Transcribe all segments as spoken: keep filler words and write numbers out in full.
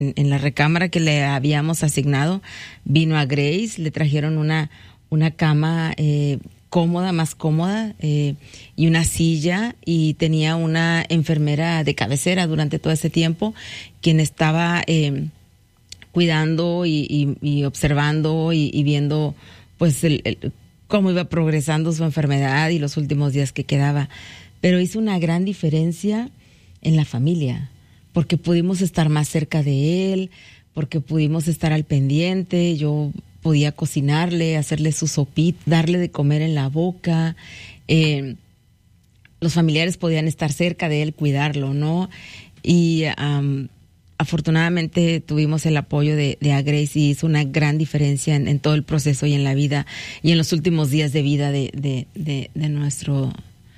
en, en la recámara que le habíamos asignado, vino a Grace, le trajeron una, una cama eh, cómoda, más cómoda, eh, y una silla, y tenía una enfermera de cabecera durante todo ese tiempo, quien estaba eh, cuidando y, y, y observando y, y viendo pues el, el, cómo iba progresando su enfermedad y los últimos días que quedaba. Pero hizo una gran diferencia en la familia, porque pudimos estar más cerca de él, porque pudimos estar al pendiente. Yo podía cocinarle, hacerle su sopita, darle de comer en la boca. Eh, los familiares podían estar cerca de él, cuidarlo, ¿no? Y um, afortunadamente tuvimos el apoyo de, de A Grace, y hizo una gran diferencia en, en todo el proceso y en la vida y en los últimos días de vida de, de, de, de nuestro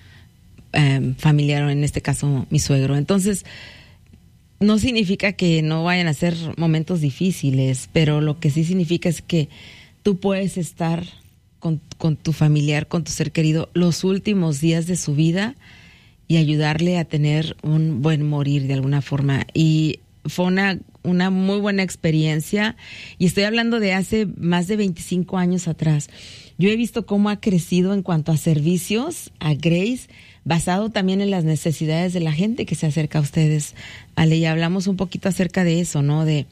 um, familiar, o en este caso mi suegro. Entonces, no significa que no vayan a ser momentos difíciles, pero lo que sí significa es que tú puedes estar con, con tu familiar, con tu ser querido, los últimos días de su vida y ayudarle a tener un buen morir de alguna forma. Y fue una, una muy buena experiencia, y estoy hablando de hace más de veinticinco años atrás. Yo he visto cómo ha crecido en cuanto a servicios a Grace, basado también en las necesidades de la gente que se acerca a ustedes. Ale, ya hablamos un poquito acerca de eso, ¿no? De,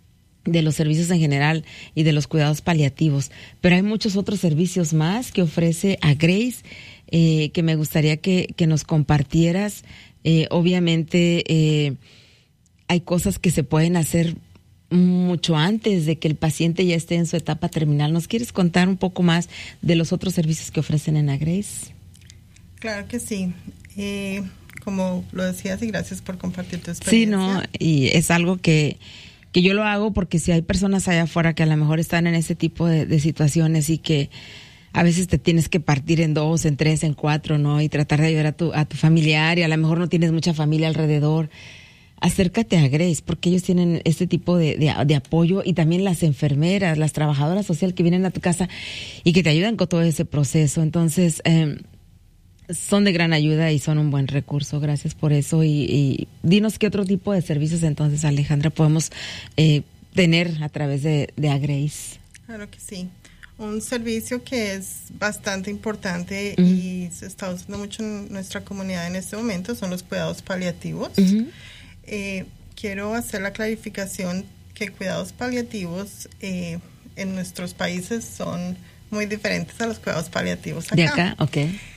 de los servicios en general y de los cuidados paliativos. Pero hay muchos otros servicios más que ofrece a Grace, eh, que me gustaría que, que nos compartieras. Eh, obviamente, eh, hay cosas que se pueden hacer mucho antes de que el paciente ya esté en su etapa terminal. ¿Nos quieres contar un poco más de los otros servicios que ofrecen en A Grace? Claro que sí. Eh, como lo decías, y gracias por compartir tu experiencia. Sí, no, y es algo que, que yo lo hago porque si hay personas allá afuera que a lo mejor están en ese tipo de, de situaciones, y que a veces te tienes que partir en dos, en tres, en cuatro, ¿no? Y tratar de ayudar a tu, a tu familiar, y a lo mejor no tienes mucha familia alrededor. Acércate a Grace, porque ellos tienen este tipo de, de, de apoyo, y también las enfermeras, las trabajadoras sociales que vienen a tu casa y que te ayudan con todo ese proceso. Entonces, eh, son de gran ayuda y son un buen recurso. Gracias por eso. Y, y dinos qué otro tipo de servicios entonces, Alejandra, podemos eh, tener a través de, de A Grace. Claro que sí. Un servicio que es bastante importante uh-huh. y se está usando mucho en nuestra comunidad en este momento son los cuidados paliativos. Uh-huh. Eh, quiero hacer la clarificación que cuidados paliativos eh, en nuestros países son muy diferentes a los cuidados paliativos acá. De acá, ok.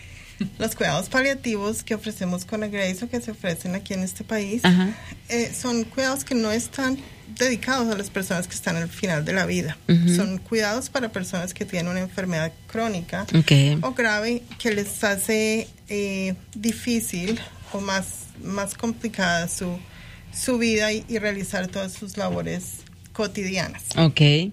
Los cuidados paliativos que ofrecemos con A Grace, o que se ofrecen aquí en este país, eh, son cuidados que no están dedicados a las personas que están al final de la vida. Uh-huh. Son cuidados para personas que tienen una enfermedad crónica okay. o grave, que les hace eh, difícil o más, más complicada su, su vida y, y realizar todas sus labores cotidianas. Okay.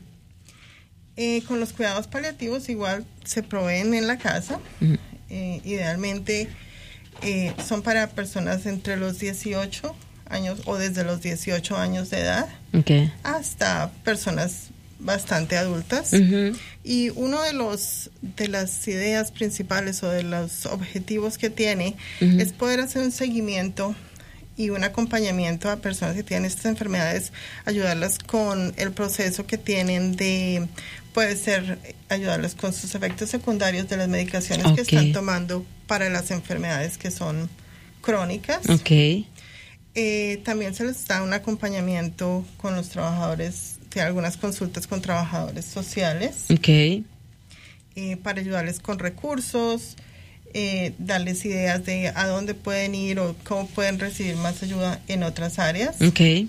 Eh, con los cuidados paliativos igual se proveen en la casa. Uh-huh. Eh, idealmente eh, son para personas entre los dieciocho años o desde los dieciocho años de edad okay. hasta personas bastante adultas. Uh-huh. Y uno de los de las ideas principales o de los objetivos que tiene uh-huh. es poder hacer un seguimiento y un acompañamiento a personas que tienen estas enfermedades, ayudarlas con el proceso que tienen de, puede ser ayudarlas con sus efectos secundarios de las medicaciones okay. que están tomando para las enfermedades que son crónicas. Okay. Eh, también se les da un acompañamiento con los trabajadores, de algunas consultas con trabajadores sociales. Okay. Eh, para ayudarles con recursos, eh, darles ideas de a dónde pueden ir o cómo pueden recibir más ayuda en otras áreas. Okay.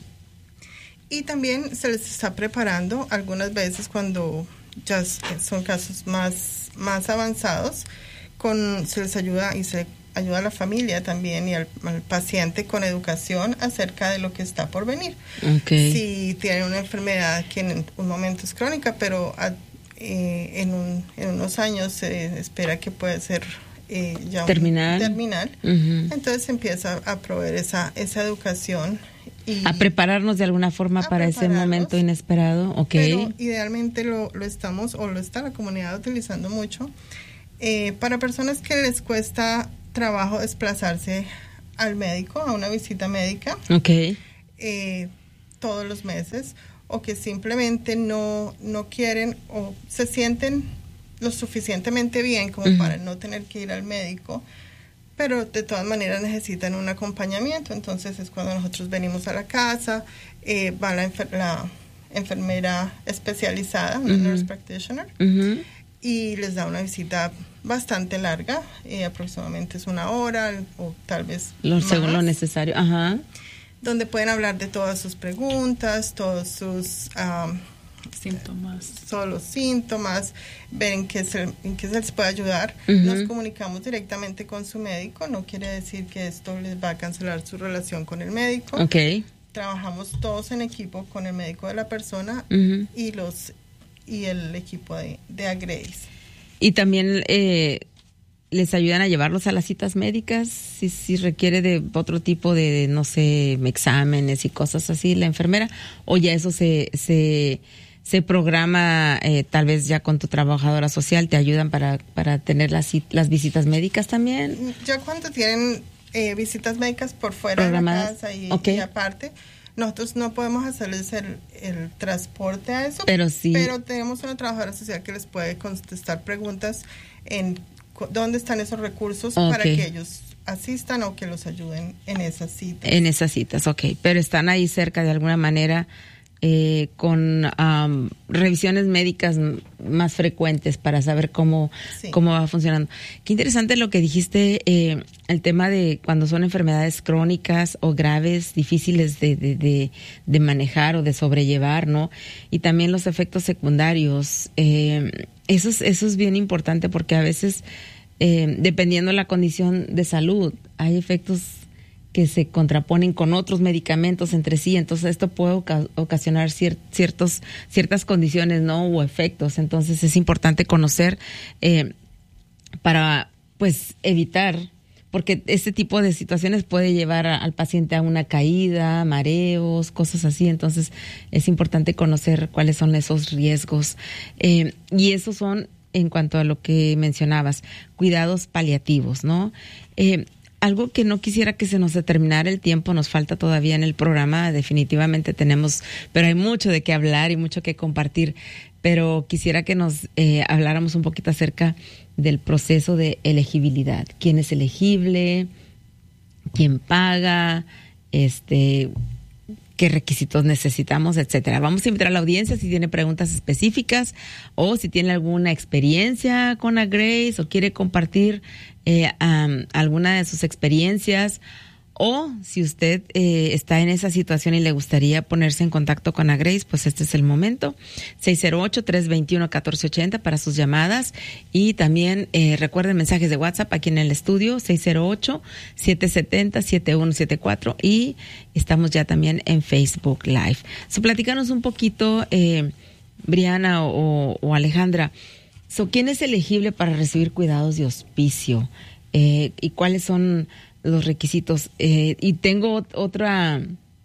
Y también se les está preparando algunas veces cuando ya son casos más, más avanzados, con, se les ayuda y se ayuda a la familia también y al, al paciente con educación acerca de lo que está por venir. Okay. Si tienen una enfermedad que en un momento es crónica, pero a, eh, en, un, en unos años se espera que pueda ser eh, ya terminal, un, terminal. Uh-huh. Entonces se empieza a proveer esa, esa educación. Y a prepararnos de alguna forma para ese momento inesperado. Okay. Pero idealmente lo, lo estamos, o lo está la comunidad utilizando mucho, eh, para personas que les cuesta trabajo desplazarse al médico, a una visita médica. Okay. Eh, todos los meses o que simplemente no, no quieren o se sienten lo suficientemente bien como uh-huh. para no tener que ir al médico, pero de todas maneras necesitan un acompañamiento. Entonces es cuando nosotros venimos a la casa, eh, va la, enfer- la enfermera especializada, una uh-huh. nurse practitioner, uh-huh. y les da una visita bastante larga, eh, aproximadamente es una hora o tal vez lo, más, según lo necesario, ajá. donde pueden hablar de todas sus preguntas, todos sus um, síntomas, todos los síntomas, ver en qué se, en qué se les puede ayudar. Uh-huh. Nos comunicamos directamente con su médico, no quiere decir que esto les va a cancelar su relación con el médico. Okay. Trabajamos todos en equipo con el médico de la persona uh-huh. y los y el equipo de, de A Grace. Y también eh, les ayudan a llevarlos a las citas médicas si, si requiere de otro tipo de, no sé, exámenes y cosas así la enfermera, o ya eso se se, se programa eh, tal vez ya con tu trabajadora social, te ayudan para, para tener las, las visitas médicas también. Ya cuando tienen eh, visitas médicas por fuera de la casa y, okay. y aparte, nosotros no podemos hacerles el, el transporte a eso, pero sí, pero tenemos una trabajadora social que les puede contestar preguntas en dónde están esos recursos okay. para que ellos asistan o que los ayuden en esas citas. En esas citas, ok. Pero están ahí cerca de alguna manera eh, con um, revisiones médicas más frecuentes para saber cómo, sí. cómo va funcionando. Qué interesante lo que dijiste, eh, el tema de cuando son enfermedades crónicas o graves, difíciles de, de, de, de manejar o de sobrellevar, ¿no? Y también los efectos secundarios. Eh, eso es, eso es bien importante porque a veces, eh, dependiendo de la condición de salud, hay efectos que se contraponen con otros medicamentos entre sí, entonces esto puede oca- ocasionar cier- ciertos, ciertas condiciones, ¿no? O efectos, entonces es importante conocer eh, para, pues, evitar, porque este tipo de situaciones puede llevar a, al paciente a una caída, mareos, cosas así, entonces es importante conocer cuáles son esos riesgos, eh, y esos son, en cuanto a lo que mencionabas, cuidados paliativos, ¿no? Eh, Algo que no quisiera que se nos terminara el tiempo, nos falta todavía en el programa, definitivamente tenemos, pero hay mucho de qué hablar y mucho que compartir, pero quisiera que nos eh, habláramos un poquito acerca del proceso de elegibilidad. ¿Quién es elegible? ¿Quién paga? Este, ¿qué requisitos necesitamos? Etcétera. Vamos a invitar a la audiencia si tiene preguntas específicas o si tiene alguna experiencia con A Grace o quiere compartir Eh, um, alguna de sus experiencias, o si usted eh, está en esa situación y le gustaría ponerse en contacto con A Grace, pues este es el momento. seis cero ocho, tres dos uno, uno cuatro ocho cero para sus llamadas, y también eh, recuerden mensajes de WhatsApp aquí en el estudio, seis cero ocho, siete siete cero, siete uno siete cuatro, y estamos ya también en Facebook Live. So, platícanos un poquito, eh, Brianna o, o Alejandra, So, ¿quién es elegible para recibir cuidados de hospicio? Eh, ¿Y cuáles son los requisitos? Eh, y tengo otra,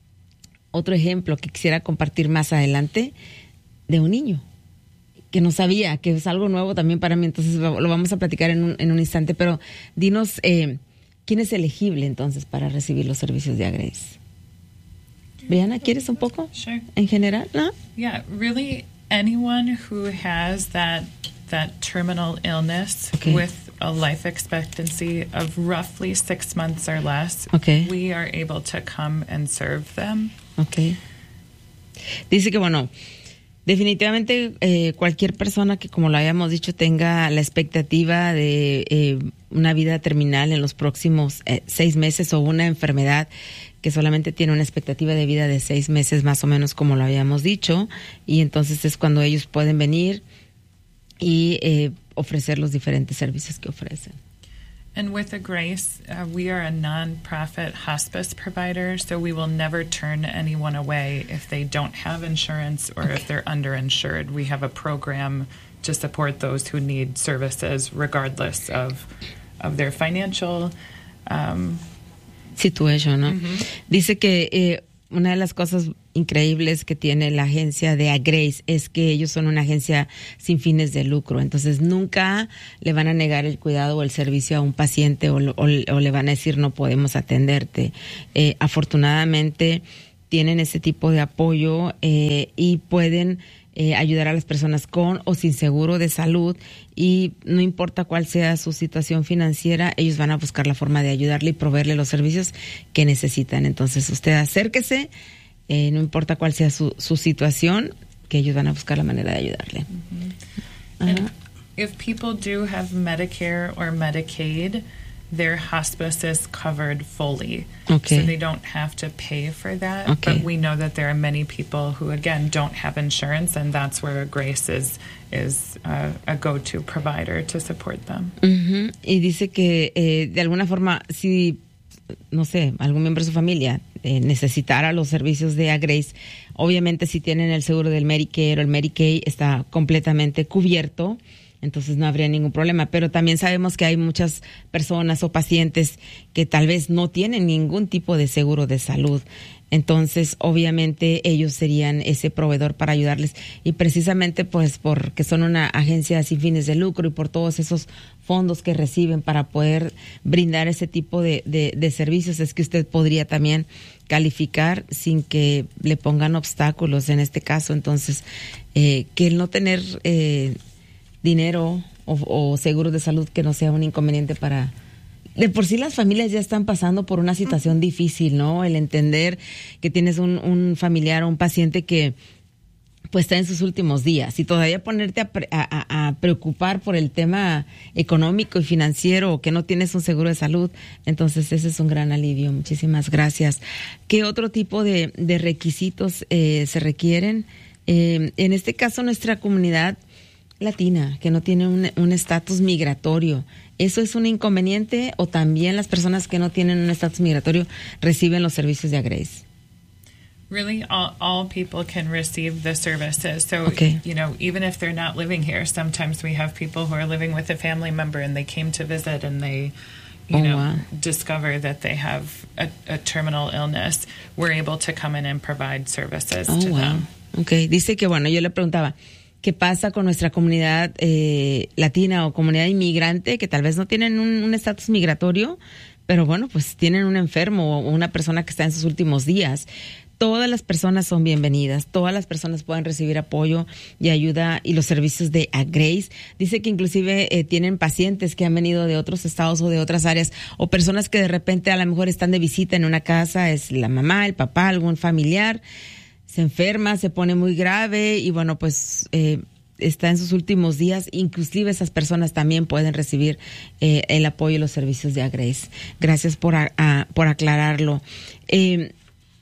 otro ejemplo que quisiera compartir más adelante de un niño que no sabía, que es algo nuevo también para mí, entonces lo, lo vamos a platicar en un, en un instante, pero dinos, eh, ¿quién es elegible entonces para recibir los servicios de A Grace? Brianna, ¿quieres un poco? Sure. En general, ¿no? Yeah, really anyone who has that that terminal illness okay. with a life expectancy of roughly six months or less, okay. we are able to come and serve them. Okay. Dice que, bueno, definitivamente eh, cualquier persona que, como lo habíamos dicho, tenga la expectativa de eh, una vida terminal en los próximos eh, seis meses o una enfermedad que solamente tiene una expectativa de vida de seis meses más o menos, como lo habíamos dicho, y entonces es cuando ellos pueden venir y eh, ofrecer los diferentes servicios que ofrecen. And with A Grace, uh, we are a non-profit hospice provider, so we will never turn anyone away if they don't have insurance or okay. if they're underinsured. We have a program to support those who need services regardless of of their financial um, situation, ¿no? Mm-hmm. Dice que eh, una de las cosas increíbles que tiene la agencia de A Grace es que ellos son una agencia sin fines de lucro, entonces nunca le van a negar el cuidado o el servicio a un paciente o, o, o le van a decir no podemos atenderte. Eh, afortunadamente tienen ese tipo de apoyo eh, y pueden eh, ayudar a las personas con o sin seguro de salud, y no importa cuál sea su situación financiera, ellos van a buscar la forma de ayudarle y proveerle los servicios que necesitan. Entonces usted acérquese, eh, no importa cuál sea su, su situación, que ellos van a buscar la manera de ayudarle. Mm-hmm. And if people do have Medicare or Medicaid, their hospice is covered fully. Okay. So they don't have to pay for that. Okay. But we know that there are many people who, again, don't have insurance, and that's where Grace is, is a, a go-to provider to support them. Uh-huh. Y dice que eh, de alguna forma, si, no sé, algún miembro de su familia eh, necesitara los servicios de A Grace, obviamente si tienen el seguro del Medicare o el Medicaid, está completamente cubierto, entonces no habría ningún problema. Pero también sabemos que hay muchas personas o pacientes que tal vez no tienen ningún tipo de seguro de salud. Entonces, obviamente, ellos serían ese proveedor para ayudarles. Y precisamente, pues, porque son una agencia sin fines de lucro y por todos esos fondos que reciben para poder brindar ese tipo de, de, de servicios, es que usted podría también calificar sin que le pongan obstáculos en este caso. Entonces, eh, que el no tener eh, dinero o, o seguro de salud que no sea un inconveniente para... De por sí las familias ya están pasando por una situación uh-huh. difícil, ¿no? El entender que tienes un, un familiar o un paciente que pues está en sus últimos días, y todavía ponerte a, a, a preocupar por el tema económico y financiero, o que no tienes un seguro de salud. Entonces ese es un gran alivio. Muchísimas gracias. ¿Qué otro tipo de, de requisitos eh, se requieren? Eh, en este caso, nuestra comunidad latina, que no tiene un estatus migratorio, ¿eso es un inconveniente, o también las personas que no tienen un estatus migratorio reciben los servicios de A Grace? Really, all, all people can receive the services. So, okay. you know, even if they're not living here, sometimes we have people who are living with a family member and they came to visit and they, you oh, know, wow. discover that they have a, a terminal illness. We're able to come in and provide services oh, to wow. them. Okay. Dice que, bueno, yo le preguntaba, ¿qué pasa con nuestra comunidad eh, latina o comunidad inmigrante que tal vez no tienen un estatus migratorio, pero bueno, pues tienen un enfermo o una persona que está en sus últimos días? Todas las personas son bienvenidas, todas las personas pueden recibir apoyo y ayuda y los servicios de A Grace. Dice que inclusive eh, tienen pacientes que han venido de otros estados o de otras áreas, o personas que de repente a lo mejor están de visita en una casa, es la mamá, el papá, algún familiar, se enferma, se pone muy grave y bueno, pues eh, está en sus últimos días. Inclusive esas personas también pueden recibir eh, el apoyo y los servicios de A Grace. Gracias por, a, a, por aclararlo. Eh,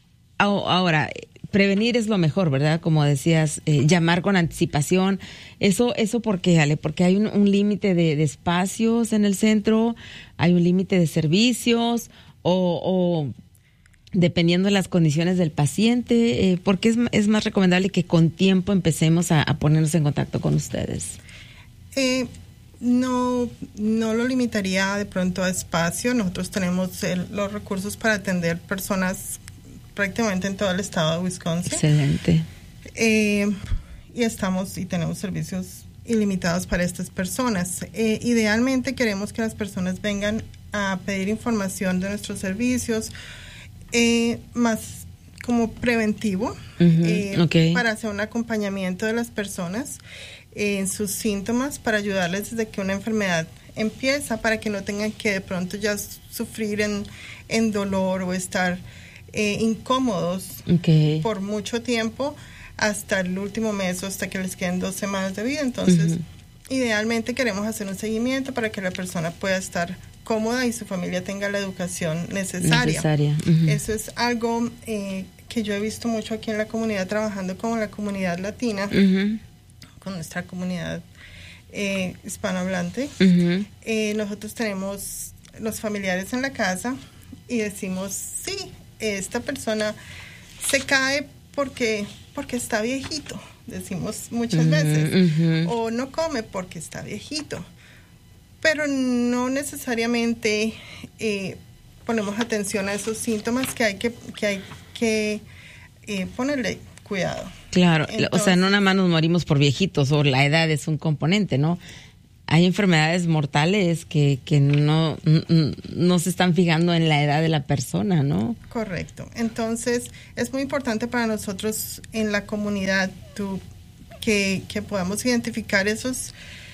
ahora, prevenir es lo mejor, ¿verdad? Como decías, eh, llamar con anticipación. Eso, eso ¿por qué, Ale? Porque hay un, un límite de, de espacios en el centro, hay un límite de servicios, o... o dependiendo de las condiciones del paciente, eh, porque es, es más recomendable que con tiempo empecemos a, a ponernos en contacto con ustedes. Eh, no, no lo limitaría de pronto a espacio. Nosotros tenemos el, los recursos para atender personas prácticamente en todo el estado de Wisconsin. Excelente. Eh, y estamos y tenemos servicios ilimitados para estas personas. Eh, idealmente queremos que las personas vengan a pedir información de nuestros servicios, Eh, más como preventivo, uh-huh. eh, okay. para hacer un acompañamiento de las personas eh, en sus síntomas, para ayudarles desde que una enfermedad empieza, para que no tengan que de pronto ya sufrir en, en dolor o estar eh, incómodos okay. por mucho tiempo, hasta el último mes o hasta que les queden dos semanas de vida. Entonces, uh-huh. idealmente queremos hacer un seguimiento para que la persona pueda estar cómoda y su familia tenga la educación necesaria. necesaria. Uh-huh. Eso es algo eh, que yo he visto mucho aquí en la comunidad, trabajando con la comunidad latina, uh-huh. con nuestra comunidad eh, hispanohablante. Uh-huh. Eh, nosotros tenemos los familiares en la casa y decimos, sí, esta persona se cae porque, porque está viejito, decimos muchas uh-huh. veces, uh-huh. o no come porque está viejito. Pero no necesariamente eh, ponemos atención a esos síntomas que hay que, que, hay que eh, ponerle cuidado. Claro, Entonces, o sea, no nada más nos morimos por viejitos, o la edad es un componente, ¿no? hay enfermedades mortales que, que no, no, no se están fijando en la edad de la persona, ¿no? Correcto. Entonces, es muy importante para nosotros en la comunidad tú, que, que podamos identificar esos,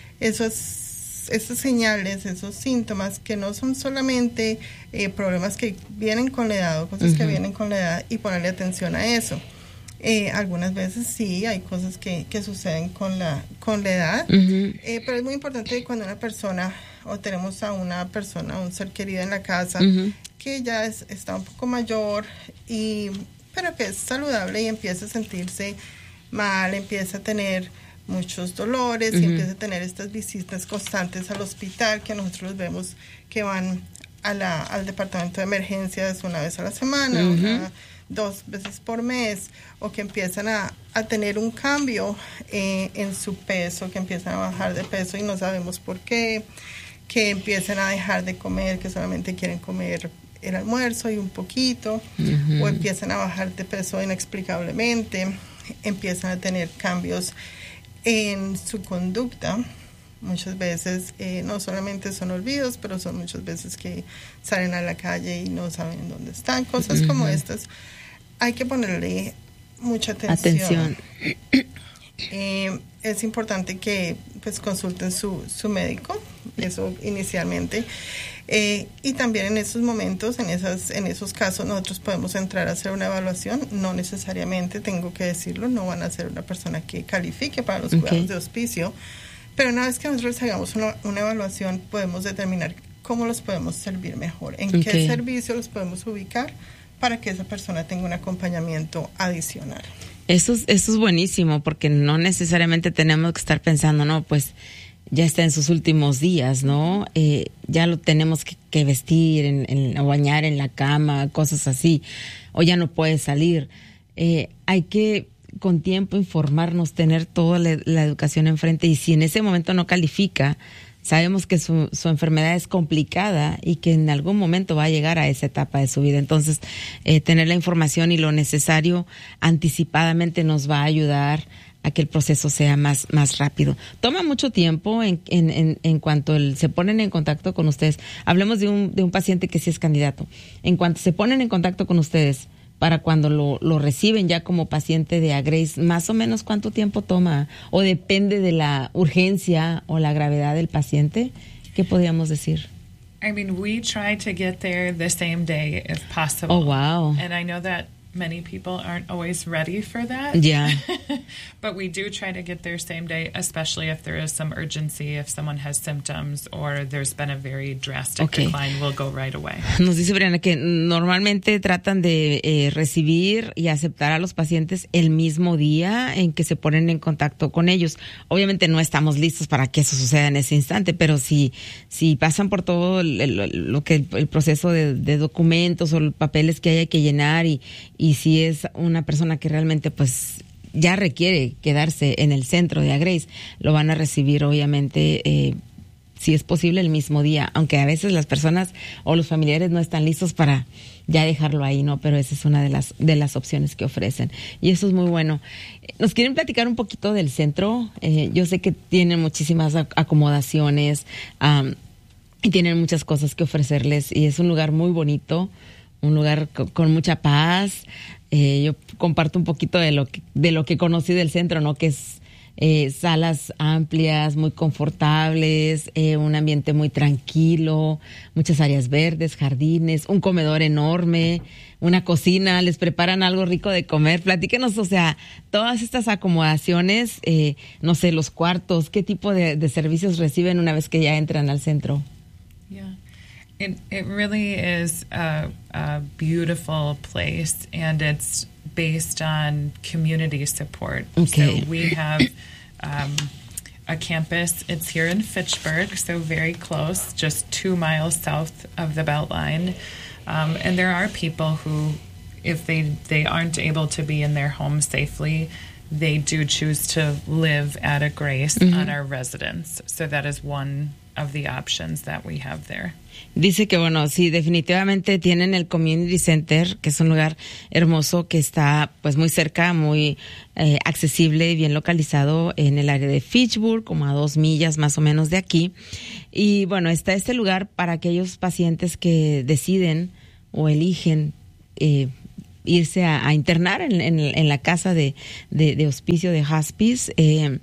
esos, esas señales, esos síntomas que no son solamente eh, problemas que vienen con la edad o cosas uh-huh. que vienen con la edad y ponerle atención a eso. Eh, algunas veces sí, hay cosas que, que suceden con la, con la edad, uh-huh. eh, pero es muy importante que cuando una persona, o tenemos a una persona, un ser querido en la casa, uh-huh. que ya es, está un poco mayor, y pero que es saludable y empieza a sentirse mal, empieza a tener muchos dolores, uh-huh. y empieza a tener estas visitas constantes al hospital, que nosotros vemos que van a la, al departamento de emergencias una vez a la semana, uh-huh. una dos veces por mes, o que empiezan a, a tener un cambio eh, en su peso, que empiezan a bajar de peso y no sabemos por qué, que empiezan a dejar de comer, que solamente quieren comer el almuerzo y un poquito, uh-huh. o empiezan a bajar de peso inexplicablemente, empiezan a tener cambios en su conducta. Muchas veces eh, no solamente son olvidos, pero son muchas veces que salen a la calle y no saben dónde están, cosas uh-huh. como estas. Hay que ponerle mucha atención. Atención. Eh, es importante que pues consulten su, su médico, eso inicialmente. Eh, y también en esos momentos, en, esas, en esos casos, nosotros podemos entrar a hacer una evaluación. No necesariamente, tengo que decirlo, no van a ser una persona que califique para los okay. cuidados de hospicio. Pero una vez que nosotros hagamos una, una evaluación, podemos determinar cómo los podemos servir mejor, en okay. qué servicio los podemos ubicar para que esa persona tenga un acompañamiento adicional. Eso es, eso es buenísimo, porque no necesariamente tenemos que estar pensando, no, pues ya está en sus últimos días, ¿no? Eh, ya lo tenemos que, que vestir, en, en, o bañar en la cama, cosas así, o ya no puede salir. Eh, hay que con tiempo informarnos, tener toda la, la educación enfrente, y si en ese momento no califica, sabemos que su, su enfermedad es complicada y que en algún momento va a llegar a esa etapa de su vida. Entonces, eh, tener la información y lo necesario anticipadamente nos va a ayudar a que el proceso sea más, más rápido. Toma mucho tiempo en, en, en, en cuanto el, se ponen en contacto con ustedes. Hablemos de un, de un paciente que sí es candidato. En cuanto se ponen en contacto con ustedes, para cuando lo, lo reciben ya como paciente de A-Grace, ¿más o menos cuánto tiempo toma? ¿O depende de la urgencia o la gravedad del paciente? ¿Qué podríamos decir? I mean, we try to get there the same day if possible. Oh, wow. And I know that many people aren't always ready for that. Yeah. But we do try to get there same day, especially if there is some urgency, if someone has symptoms or there's been a very drastic okay. decline, we'll go right away. Nos dice Brianna que normalmente tratan de eh, recibir y aceptar a los pacientes el mismo día en que se ponen en contacto con ellos. Obviamente no estamos listos para que eso suceda en ese instante, pero si, si pasan por todo el, el, lo que el, el proceso de, de documentos o los papeles que haya que llenar, y Y si es una persona que realmente pues ya requiere quedarse en el centro de A-Grace, lo van a recibir obviamente, eh, si es posible, el mismo día, aunque a veces las personas o los familiares no están listos para ya dejarlo ahí, ¿no? Pero esa es una de las, de las opciones que ofrecen. Y eso es muy bueno. ¿Nos quieren platicar un poquito del centro? Eh, yo sé que tienen muchísimas acomodaciones um, y tienen muchas cosas que ofrecerles, y es un lugar muy bonito, un lugar con, con mucha paz. Eh, yo comparto un poquito de lo que, de lo que conocí del centro, ¿no? Que es eh, salas amplias, muy confortables, eh, un ambiente muy tranquilo, muchas áreas verdes, jardines, un comedor enorme, una cocina, les preparan algo rico de comer. Platíquenos, o sea, todas estas acomodaciones, eh, no sé, los cuartos, ¿qué tipo de, de servicios reciben una vez que ya entran al centro? Yeah. It, it really is a, a beautiful place, and it's based on community support. Okay. So we have um, a campus. It's here in Fitchburg, so very close, just two miles south of the Beltline. Um, and there are people who, if they, they aren't able to be in their home safely, they do choose to live at a Grace mm-hmm. on our residence. So that is one of the options that we have there. Dice que, bueno, sí, definitivamente tienen el Community Center, que es un lugar hermoso que está pues muy cerca, muy eh, accesible y bien localizado en el área de Fitchburg, como a dos millas más o menos de aquí. Y bueno, está este lugar para aquellos pacientes que deciden o eligen eh, irse a, a internar en, en, en la casa de, de, de hospicio, de hospice, eh,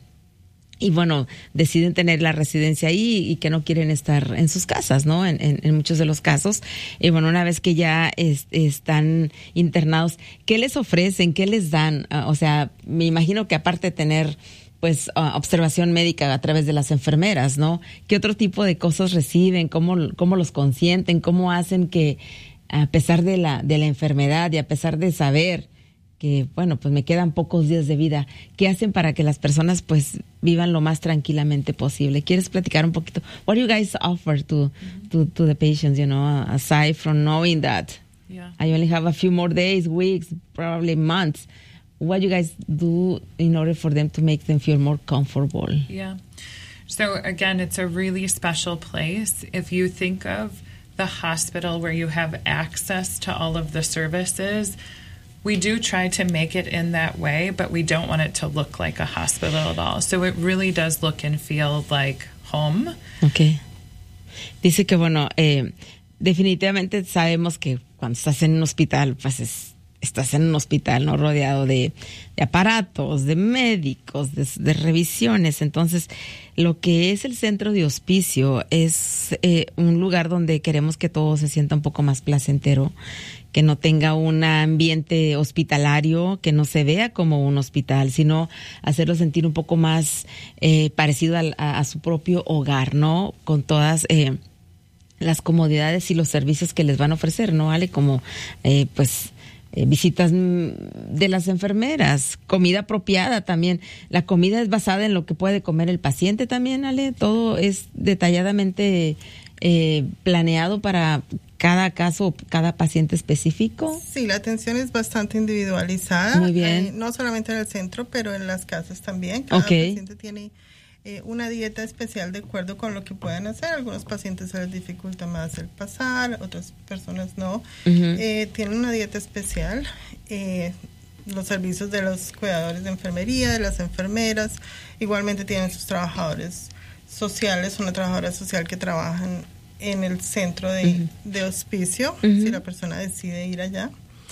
y bueno, deciden tener la residencia ahí y que no quieren estar en sus casas, ¿no? En, en, en muchos de los casos. Y bueno, una vez que ya es, están internados, ¿qué les ofrecen? ¿Qué les dan? Uh, o sea, me imagino que aparte de tener pues uh, observación médica a través de las enfermeras, ¿no? ¿Qué otro tipo de cosas reciben? ¿Cómo, cómo los consienten? ¿Cómo hacen que, a pesar de la, de la enfermedad y a pesar de saber que, bueno, pues me quedan pocos días de vida, ¿qué hacen para que las personas pues vivan lo más tranquilamente posible? ¿Quieres platicar un poquito? What do you guys offer to, mm-hmm. to, to the patients, you know, aside from knowing that yeah. I only have a few more days, weeks, probably months? What do you guys do in order for them to make them feel more comfortable? Yeah. So again, it's a really special place. If you think of the hospital where you have access to all of the services, we do try to make it in that way, but we don't want it to look like a hospital at all. So it really does look and feel like home. Okay. Dice que, bueno, eh, definitivamente sabemos que cuando estás en un hospital, pues es, estás en un hospital, ¿no? Rodeado de, de aparatos, de médicos, de, de revisiones. Entonces, lo que es el centro de hospicio es eh, un lugar donde queremos que todo se sienta un poco más placentero, que no tenga un ambiente hospitalario, que no se vea como un hospital, sino hacerlo sentir un poco más eh, parecido a, a, a su propio hogar, ¿no? Con todas eh, las comodidades y los servicios que les van a ofrecer, ¿no, Ale? Como, eh, pues, eh, visitas de las enfermeras, comida apropiada también. La comida es basada en lo que puede comer el paciente también, Ale. Todo es detalladamente eh, planeado para cada caso, cada paciente específico. Sí, la atención es bastante individualizada. Muy bien. Eh, no solamente en el centro, pero en las casas también. Cada okay. paciente tiene eh, una dieta especial de acuerdo con lo que puedan hacer. Algunos pacientes se les dificulta más el pasar, otras personas no. Uh-huh. Eh, tienen una dieta especial. Eh, los servicios de los cuidadores de enfermería, de las enfermeras, igualmente tienen sus trabajadores sociales, una trabajadora social que trabajan en el centro de, uh-huh. de hospicio, uh-huh. si la persona decide ir allá.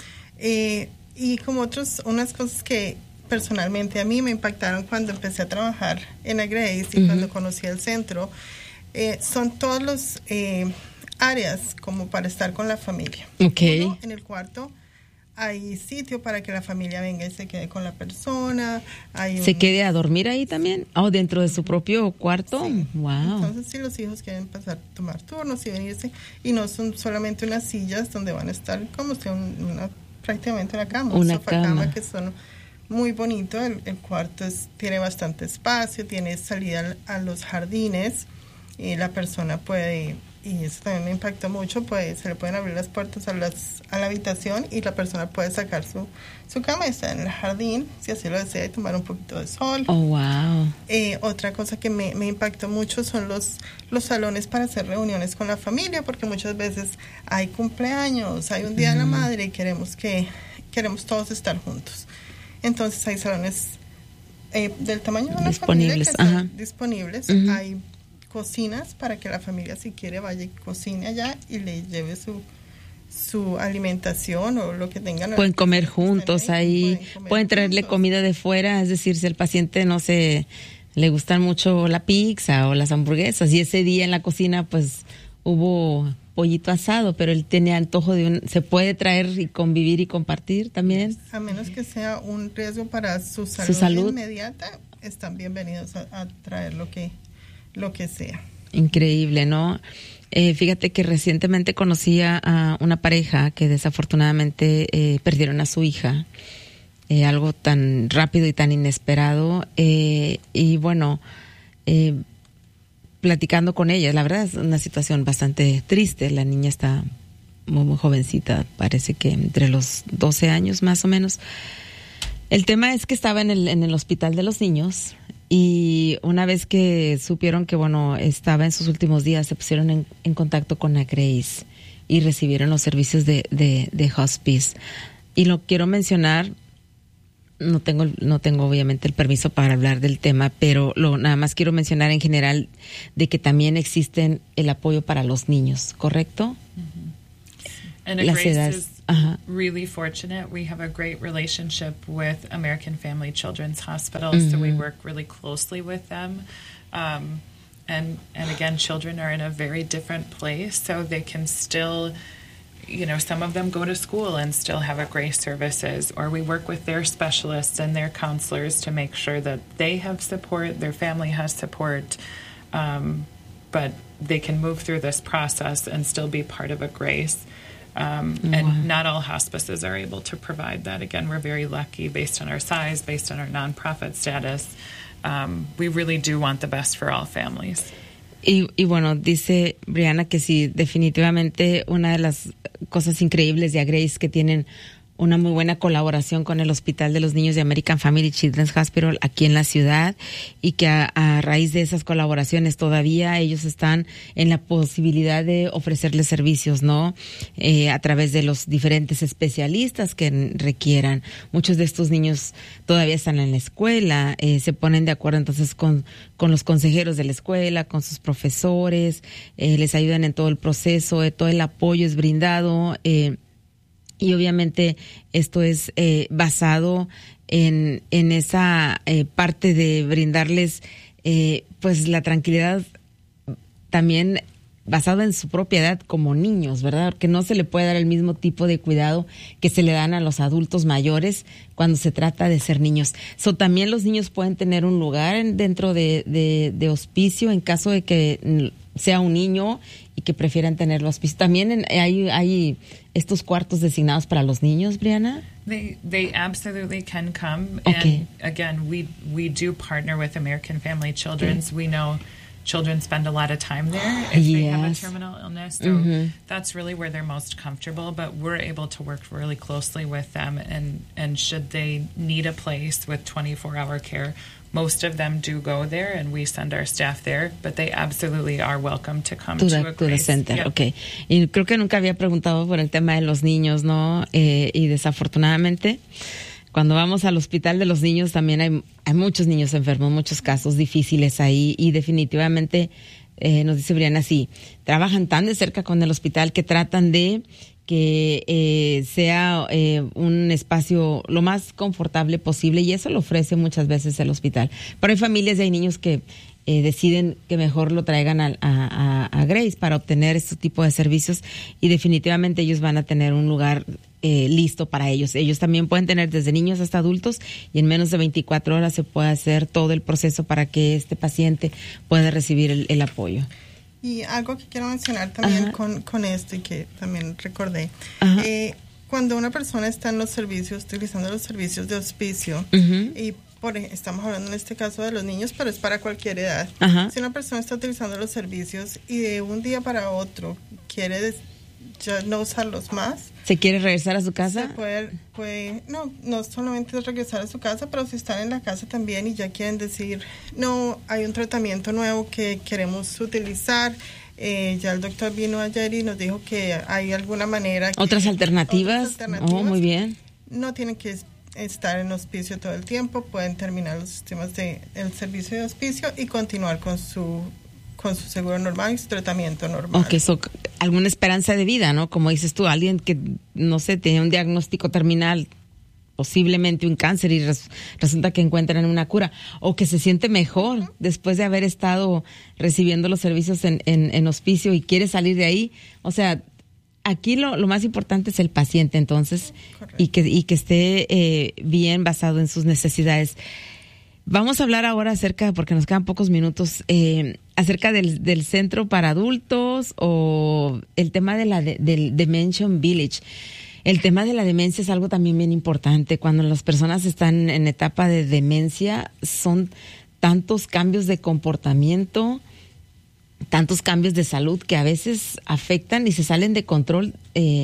Eh, y como otros, unas cosas que personalmente a mí me impactaron cuando empecé a trabajar en la Grace y uh-huh. cuando conocí el centro, eh, son todos los eh, áreas como para estar con la familia. Okay. Uno, en el cuarto hay sitio para que la familia venga y se quede con la persona. Hay ¿Se un... quede a dormir ahí también? ¿O oh, dentro de su propio cuarto? Sí. Wow. Entonces, si los hijos quieren pasar, tomar turnos y venirse, y no son solamente unas sillas donde van a estar como si un, una, prácticamente una cama, una un sofá cama. cama, que son muy bonitos. El, el cuarto es, tiene bastante espacio, tiene salida a los jardines, y la persona puede... y eso también me impactó mucho, pues se le pueden abrir las puertas a las a la habitación y la persona puede sacar su, su cama y estar en el jardín, si así lo desea, y tomar un poquito de sol. Oh, wow. Eh, otra cosa que me, me impactó mucho son los, los salones para hacer reuniones con la familia, porque muchas veces hay cumpleaños, hay un día mm. de la madre y queremos que queremos todos estar juntos. Entonces hay salones eh, del tamaño de una disponibles. familia que Ajá. están disponibles. Uh-huh. Hay cocinas para que la familia, si quiere, vaya y cocine allá y le lleve su su alimentación o lo que tengan. Pueden comer juntos ahí, pueden, comer pueden traerle juntos. Comida de fuera, es decir, si el paciente no se le gustan mucho la pizza o las hamburguesas y ese día en la cocina pues hubo pollito asado, pero él tenía antojo de un, se puede traer y convivir y compartir también. A menos que sea un riesgo para su salud, su salud. inmediata, están bienvenidos a, a traer lo que lo que sea. Increíble, ¿no? Eh, fíjate que recientemente conocí a una pareja que desafortunadamente eh, perdieron a su hija, eh, algo tan rápido y tan inesperado, eh, y bueno, eh, platicando con ella, la verdad es una situación bastante triste. La niña está muy, muy jovencita, parece que entre los doce años más o menos. El tema es que estaba en el, en el hospital de los niños y una vez que supieron que, bueno, estaba en sus últimos días, se pusieron en, en contacto con la Grace y recibieron los servicios de, de, de hospice. Y lo quiero mencionar, no tengo, no tengo obviamente el permiso para hablar del tema, pero lo nada más quiero mencionar en general de que también existen el apoyo para los niños, ¿correcto? Mm-hmm. And Las Grace edades. is Ajá. really fortunate. We have a great relationship with American Family Children's Hospital, mm-hmm. so we work really closely with them. Um, and and again, children are in a very different place, so they can still, you know, some of them go to school and still have a Grace services, or we work with their specialists and their counselors to make sure that they have support, their family has support, um, but they can move through this process and still be part of a Grace. Um, and wow. Not all hospices are able to provide that. Again, we're very lucky based on our size, based on our nonprofit status. Um, we really do want the best for all families. Y, y bueno, dice Brianna que sí, definitivamente una de las cosas increíbles de A Grace que tienen una muy buena colaboración con el Hospital de los Niños de American Family Children's Hospital aquí en la ciudad, y que a, a raíz de esas colaboraciones todavía ellos están en la posibilidad de ofrecerles servicios, ¿no? Eh, a través de los diferentes especialistas que requieran. Muchos de estos niños todavía están en la escuela, eh, se ponen de acuerdo entonces con, con los consejeros de la escuela, con sus profesores, eh, les ayudan en todo el proceso, eh, todo el apoyo es brindado, eh, y obviamente esto es eh, basado en, en esa eh, parte de brindarles eh, pues la tranquilidad también basado en su propia edad como niños, ¿verdad? Porque no se le puede dar el mismo tipo de cuidado que se le dan a los adultos mayores cuando se trata de ser niños. So, también los niños pueden tener un lugar en, dentro de, de, de hospicio en caso de que sea un niño y que prefieran tenerlo hospicio. También en, hay, hay estos cuartos designados para los niños, Brianna. They they absolutely can come. Okay. And again, we we do partner with American Family Children's. Okay. We know children spend a lot of time there if yes. they have a terminal illness. So mm-hmm. that's really where they're most comfortable. But we're able to work really closely with them. And, and should they need a place with twenty-four hour care, most of them do go there, and we send our staff there. But they absolutely are welcome to come to, to, the, a to the center. Yep. Okay. Y creo que nunca había preguntado por el tema de los niños, ¿no? Eh, y desafortunadamente, cuando vamos al hospital de los niños también hay, hay muchos niños enfermos, muchos casos difíciles ahí, y definitivamente eh, nos dice Brianna, sí, trabajan tan de cerca con el hospital que tratan de que eh, sea eh, un espacio lo más confortable posible, y eso lo ofrece muchas veces el hospital. Pero hay familias y hay niños que eh, deciden que mejor lo traigan a, a, a Grace para obtener este tipo de servicios, y definitivamente ellos van a tener un lugar eh, listo para ellos. Ellos también pueden tener desde niños hasta adultos, y en menos de veinticuatro horas se puede hacer todo el proceso para que este paciente pueda recibir el, el apoyo. Y algo que quiero mencionar también con, con esto, y que también recordé, eh, cuando una persona está en los servicios, utilizando los servicios de hospicio, uh-huh. y por, estamos hablando en este caso de los niños, pero es para cualquier edad. Uh-huh. Si una persona está utilizando los servicios y de un día para otro quiere des- ya no usarlos más, ¿se quiere regresar a su casa? Se puede, puede, no, no solamente regresar a su casa, pero si están en la casa también y ya quieren decir, no, hay un tratamiento nuevo que queremos utilizar, eh, ya el doctor vino ayer y nos dijo que hay alguna manera. Que, ¿Otras alternativas? Otras alternativas. Oh, muy bien. No tienen que estar en hospicio todo el tiempo, pueden terminar los sistemas de el servicio de hospicio y continuar con su con su seguro normal y su tratamiento normal. Ok, so, alguna esperanza de vida, ¿no? Como dices tú, alguien que, no sé, tenía un diagnóstico terminal, posiblemente un cáncer, y res, resulta que encuentran una cura, o que se siente mejor uh-huh. después de haber estado recibiendo los servicios en, en, en hospicio y quiere salir de ahí. O sea, aquí lo, lo más importante es el paciente, entonces, y que, y que esté eh, bien basado en sus necesidades. Vamos a hablar ahora acerca, porque nos quedan pocos minutos, eh, acerca del, del centro para adultos, o el tema de la de, del Dementia Village. El tema de la demencia es algo también bien importante. Cuando las personas están en etapa de demencia, son tantos cambios de comportamiento, tantos cambios de salud que a veces afectan y se salen de control eh,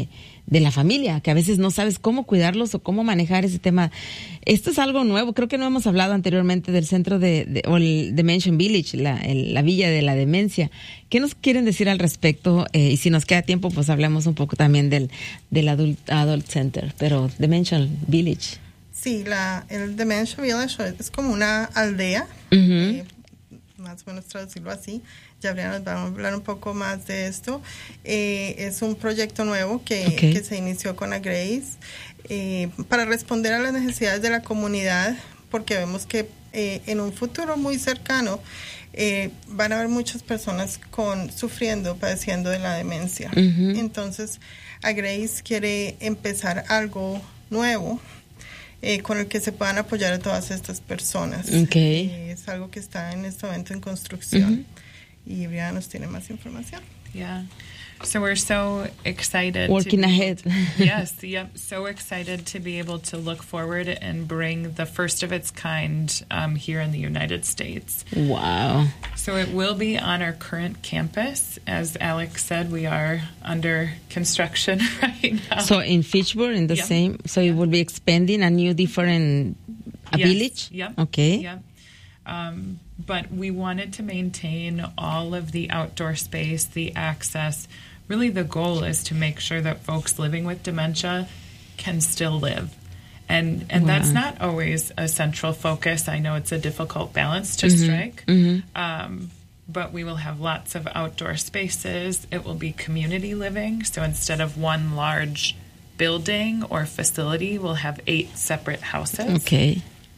de la familia, que a veces no sabes cómo cuidarlos o cómo manejar ese tema. Esto es algo nuevo, creo que no hemos hablado anteriormente del centro de, de o el Dementia Village, la, el, la villa de la demencia. ¿Qué nos quieren decir al respecto? Eh, y si nos queda tiempo, pues hablemos un poco también del, del Adult, Adult Center, pero Dementia Village. Sí, la, el Dementia Village es como una aldea, Uh-huh. eh, más o menos traducirlo así. Ya nos vamos a hablar un poco más de esto. Eh, es un proyecto nuevo que, okay. que se inició con A Grace eh, para responder a las necesidades de la comunidad, porque vemos que eh, en un futuro muy cercano eh, van a haber muchas personas con sufriendo, padeciendo de la demencia. Uh-huh. Entonces, A Grace quiere empezar algo nuevo Eh, con el que se puedan apoyar a todas estas personas. Okay. Eh, es algo que está en este momento en construcción. Uh-huh. Y Brianna nos tiene más información. Yeah. So we're so excited. Working to be ahead. To, yes, yep. So excited to be able to look forward and bring the first of its kind um, here in the United States. Wow. So it will be on our current campus. As Alex said, we are under construction right now. So in Fitchburg, in the yep. same, so it will be expanding a new different a yes. village? Yep. Okay. Yep. Um, but we wanted to maintain all of the outdoor space, the access. Really, the goal is to make sure that folks living with dementia can still live. And and wow. that's not always a central focus. I know it's a difficult balance to mm-hmm. strike. Mm-hmm. Um, but we will have lots of outdoor spaces. It will be community living. So instead of one large building or facility, we'll have eight separate houses. Okay.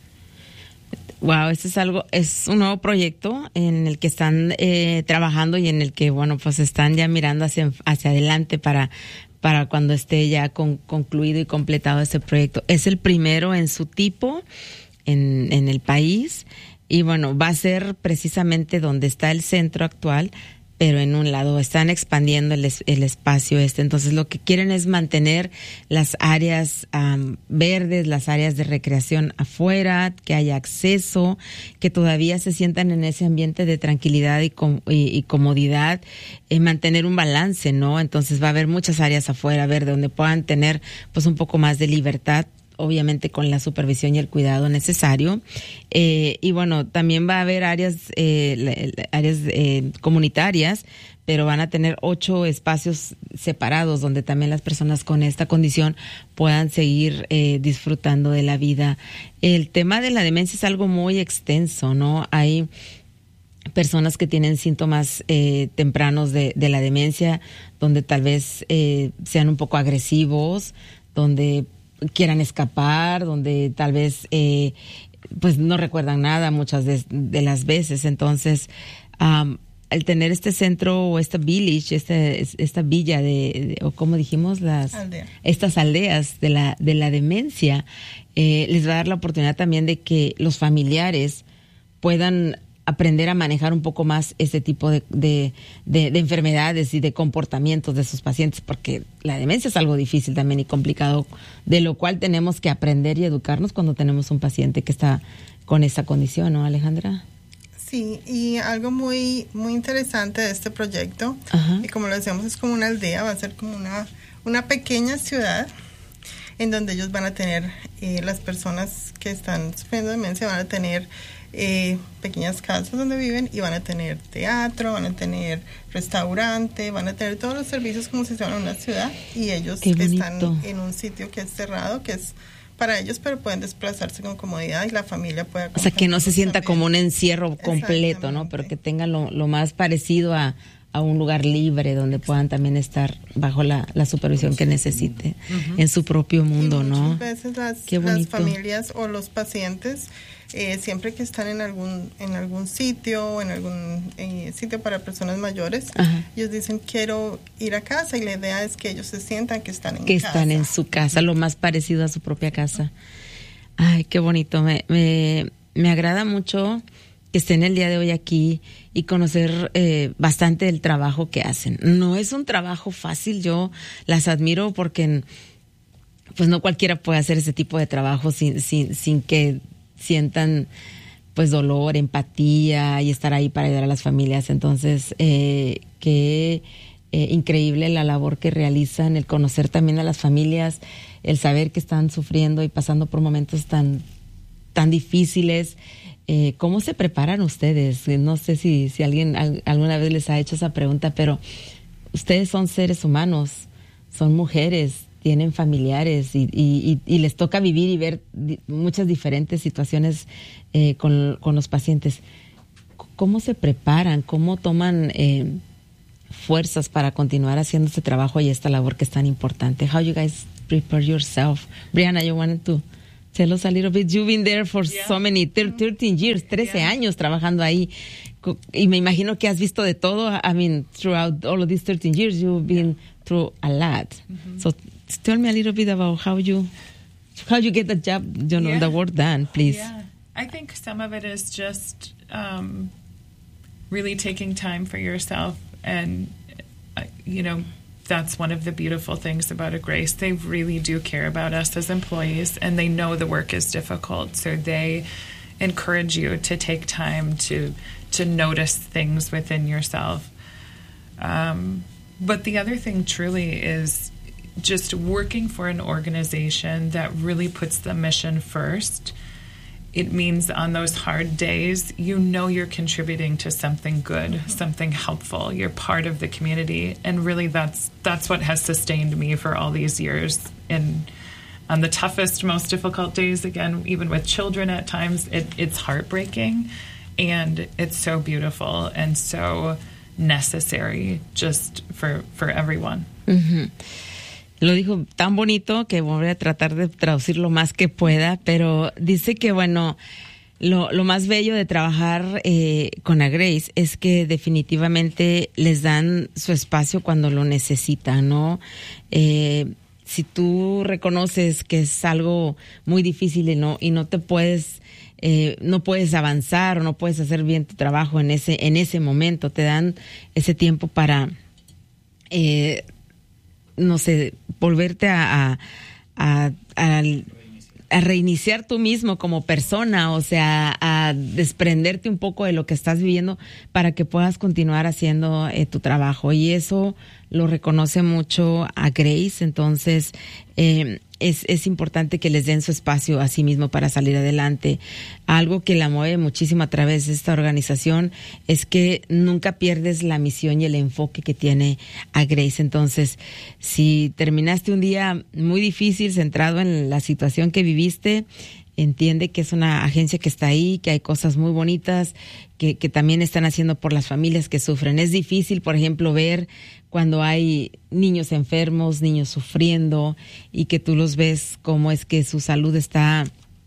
Wow, este es algo, es un nuevo proyecto en el que están eh, trabajando y en el que, bueno, pues están ya mirando hacia, hacia adelante para, para cuando esté ya con, concluido y completado este proyecto. Es el primero en su tipo en, en el país y, bueno, va a ser precisamente donde está el centro actual, pero en un lado están expandiendo el, es, el espacio este. Entonces lo que quieren es mantener las áreas um, verdes, las áreas de recreación afuera, que haya acceso, que todavía se sientan en ese ambiente de tranquilidad y, com y, y comodidad, eh, mantener un balance, ¿no? Entonces va a haber muchas áreas afuera, verde, donde puedan tener pues un poco más de libertad, obviamente con la supervisión y el cuidado necesario. Eh, y bueno, también va a haber áreas, eh, áreas eh, comunitarias, pero van a tener ocho espacios separados donde también las personas con esta condición puedan seguir eh, disfrutando de la vida. El tema de la demencia es algo muy extenso, ¿no? Hay personas que tienen síntomas eh, tempranos de, de la demencia, donde tal vez eh, sean un poco agresivos, donde quieran escapar, donde tal vez eh, pues no recuerdan nada muchas de, de las veces. Entonces um, el tener este centro o esta village, este, esta villa de, de o como dijimos, las Aldea. estas aldeas de la de la demencia, eh, les va a dar la oportunidad también de que los familiares puedan aprender a manejar un poco más este tipo de, de, de, de enfermedades y de comportamientos de sus pacientes, porque la demencia es algo difícil también y complicado, de lo cual tenemos que aprender y educarnos cuando tenemos un paciente que está con esa condición, ¿no, Alejandra? Sí, y algo muy muy interesante de este proyecto, Ajá. y como lo decíamos, es como una aldea, va a ser como una, una pequeña ciudad en donde ellos van a tener, eh, las personas que están sufriendo demencia van a tener Eh, pequeñas casas donde viven y van a tener teatro, van a tener restaurante, van a tener todos los servicios como si estuvieran en una ciudad, y ellos están en un sitio que es cerrado, que es para ellos, pero pueden desplazarse con comodidad y la familia puede acompañarlos. O sea, que no se sienta también. como un encierro completo, ¿no? Pero que tengan lo, lo más parecido a, a un lugar libre donde puedan también estar bajo la, la supervisión que necesite uh-huh. en su propio mundo, y ¿no? Muchas veces las, las familias o los pacientes Eh, siempre que están en algún en algún sitio, en algún eh, sitio para personas mayores, Ajá. ellos dicen quiero ir a casa, y la idea es que ellos se sientan que están en que casa. Que están en su casa, lo más parecido a su propia casa. Ay, qué bonito. Me, me, me agrada mucho que estén el día de hoy aquí y conocer eh, bastante del trabajo que hacen. No es un trabajo fácil, yo las admiro porque pues no cualquiera puede hacer ese tipo de trabajo sin, sin, sin que sientan pues dolor, empatía y estar ahí para ayudar a las familias. Entonces, eh, qué, eh, increíble la labor que realizan, el conocer también a las familias, el saber que están sufriendo y pasando por momentos tan, tan difíciles. Eh, ¿Cómo se preparan ustedes? No sé si, si alguien al, alguna vez les ha hecho esa pregunta, pero ustedes son seres humanos, son mujeres, tienen familiares y, y, y les toca vivir y ver di- muchas diferentes situaciones eh, con, con los pacientes. ¿Cómo se preparan? ¿Cómo toman eh, fuerzas para continuar haciendo este trabajo y esta labor que es tan importante? How you guys prepare yourself? Brianna, you wanted to tell us a little bit. You've been there for yeah. so many, thirteen years, trece yeah. años trabajando ahí. Y me imagino que has visto de todo. I mean, throughout all of these thirteen years, you've been yeah. through a lot. Mm-hmm. So tell me a little bit about how you how you get the job, you know, yeah. the work done, please. Yeah, I think some of it is just um, really taking time for yourself, and uh, you know, that's one of the beautiful things about a Grace. They really do care about us as employees, and they know the work is difficult, so they encourage you to take time to to notice things within yourself. Um, but the other thing truly is just working for an organization that really puts the mission first. It means on those hard days, you know you're contributing to something good, mm-hmm. something helpful. You're part of the community, and really that's that's what has sustained me for all these years. And on the toughest, most difficult days, again, even with children at times, it, it's heartbreaking, and it's so beautiful and so necessary just for, for everyone. Mm-hmm. Lo dijo tan bonito que voy a tratar de traducir lo más que pueda, pero dice que, bueno, lo, lo más bello de trabajar eh, con a Grace es que definitivamente les dan su espacio cuando lo necesitan, ¿no? Eh, si tú reconoces que es algo muy difícil y no, y no te puedes, eh, no puedes avanzar o no puedes hacer bien tu trabajo en ese, en ese momento, te dan ese tiempo para, eh, no sé, volverte a, a, a, a, a reiniciar tú mismo como persona, o sea, a desprenderte un poco de lo que estás viviendo para que puedas continuar haciendo eh, tu trabajo. Y eso lo reconoce mucho a Grace, entonces eh, es, es importante que les den su espacio a sí mismo para salir adelante. Algo que la mueve muchísimo a través de esta organización es que nunca pierdes la misión y el enfoque que tiene a Grace. Entonces, si terminaste un día muy difícil, centrado en la situación que viviste, entiende que es una agencia que está ahí, que hay cosas muy bonitas, que, que también están haciendo por las familias que sufren. Es difícil, por ejemplo, ver cuando hay niños enfermos, niños sufriendo, y que tú los ves cómo es que su salud está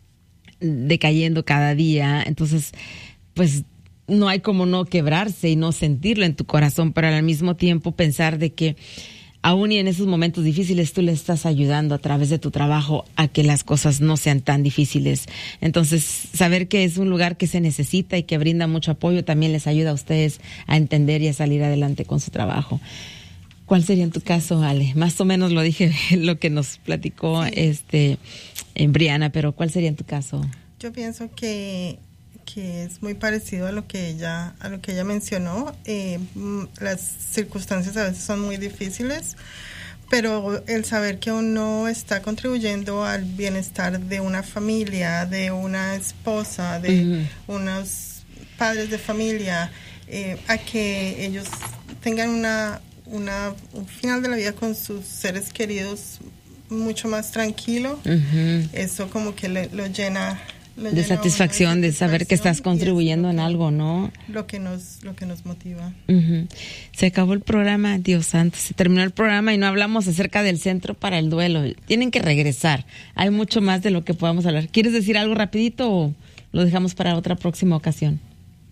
decayendo cada día. Entonces, pues no hay como no quebrarse y no sentirlo en tu corazón, pero al mismo tiempo pensar de que aún y en esos momentos difíciles tú le estás ayudando a través de tu trabajo a que las cosas no sean tan difíciles. Entonces, saber que es un lugar que se necesita y que brinda mucho apoyo también les ayuda a ustedes a entender y a salir adelante con su trabajo. ¿Cuál sería en tu caso, Ale? Más o menos lo dije, lo que nos platicó sí. este en Brianna, pero ¿cuál sería en tu caso? Yo pienso que que es muy parecido a lo que ella a lo que ella mencionó. Eh, las circunstancias a veces son muy difíciles, pero el saber que uno está contribuyendo al bienestar de una familia, de una esposa, de uh-huh. unos padres de familia, eh, a que ellos tengan una, una un final de la vida con sus seres queridos mucho más tranquilo, uh-huh. eso como que le, lo llena de satisfacción, de saber que estás contribuyendo en algo, ¿no? Lo que nos, lo que nos motiva. Uh-huh. Se acabó el programa, Dios santo, se terminó el programa y no hablamos acerca del Centro para el Duelo. Tienen que regresar. Hay mucho más de lo que podamos hablar. ¿Quieres decir algo rapidito o lo dejamos para otra próxima ocasión?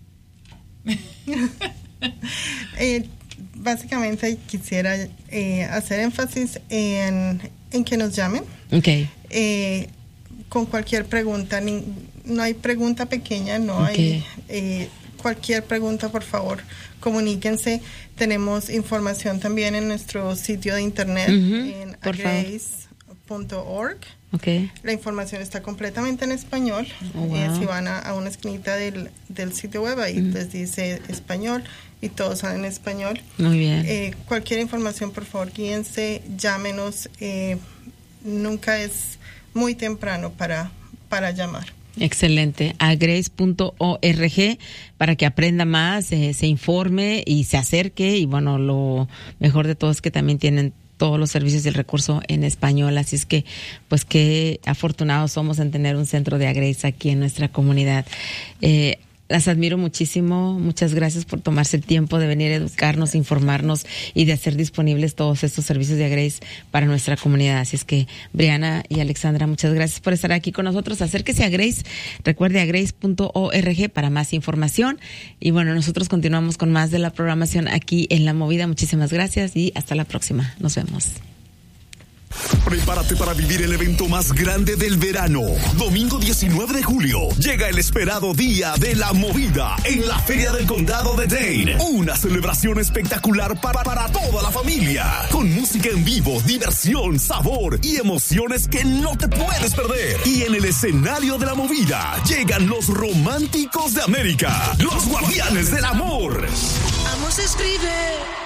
eh, básicamente quisiera eh, hacer énfasis en, en que nos llamen. Okay. Eh, con cualquier pregunta, ni, no hay pregunta pequeña, no okay. hay eh, cualquier pregunta, por favor, comuníquense. Tenemos información también en nuestro sitio de internet, uh-huh. en a grace punto org. Okay. La información está completamente en español. Oh, wow. eh, si van a, a una esquinita del, del sitio web, ahí mm. les dice español y todos salen en español. Muy bien. Eh, cualquier información, por favor, guíense, llámenos. Eh, nunca es muy temprano para, para llamar. Excelente. A grace punto org para que aprenda más, eh, se informe y se acerque. Y bueno, lo mejor de todo es que también tienen todos los servicios y el recurso en español, así es que pues qué afortunados somos en tener un centro de A Grace aquí en nuestra comunidad. Eh, las admiro muchísimo, muchas gracias por tomarse el tiempo de venir a educarnos, informarnos y de hacer disponibles todos estos servicios de A Grace para nuestra comunidad. Así es que Brianna y Alexandra, muchas gracias por estar aquí con nosotros. Acérquese a Grace, recuerde a grace punto org para más información. Y bueno, nosotros continuamos con más de la programación aquí en La Movida. Muchísimas gracias y hasta la próxima. Nos vemos. Prepárate para vivir el evento más grande del verano. Domingo diecinueve de julio llega el esperado Día de la Movida en la Feria del Condado de Dane. Una celebración espectacular para, para toda la familia. Con música en vivo, diversión, sabor y emociones que no te puedes perder. Y en el escenario de la movida llegan los románticos de América, los guardianes del amor. Vamos a escribir